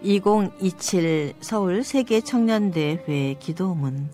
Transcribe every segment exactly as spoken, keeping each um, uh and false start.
이천이십칠 서울 세계청년대회 기도문.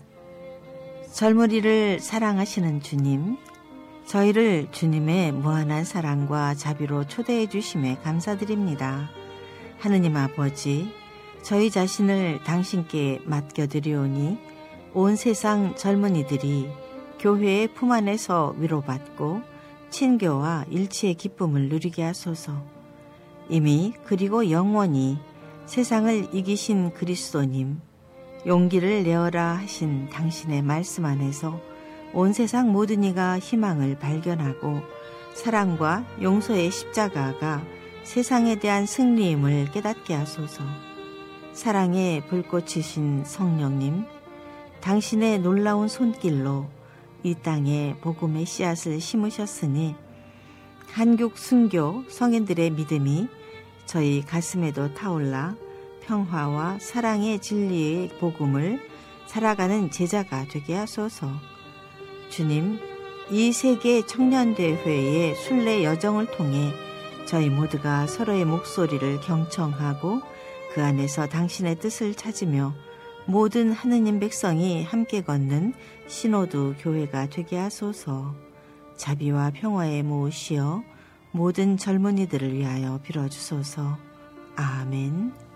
젊은이를 사랑하시는 주님, 저희를 주님의 무한한 사랑과 자비로 초대해 주심에 감사드립니다. 하느님 아버지, 저희 자신을 당신께 맡겨드리오니 온 세상 젊은이들이 교회의 품 안에서 위로받고 친교와 일치의 기쁨을 누리게 하소서. 이미 그리고 영원히 세상을 이기신 그리스도님, 용기를 내어라 하신 당신의 말씀 안에서 온 세상 모든 이가 희망을 발견하고 사랑과 용서의 십자가가 세상에 대한 승리임을 깨닫게 하소서. 사랑의 불꽃이신 성령님, 당신의 놀라운 손길로 이 땅에 복음의 씨앗을 심으셨으니 한국 순교 성인들의 믿음이 저희 가슴에도 타올라 평화와 사랑의 진리의 복음을 살아가는 제자가 되게 하소서. 주님, 이 세계 청년대회의 순례 여정을 통해 저희 모두가 서로의 목소리를 경청하고 그 안에서 당신의 뜻을 찾으며 모든 하느님 백성이 함께 걷는 신호두 교회가 되게 하소서. 자비와 평화의 모으시어 모든 젊은이들을 위하여 빌어주소서. 아멘.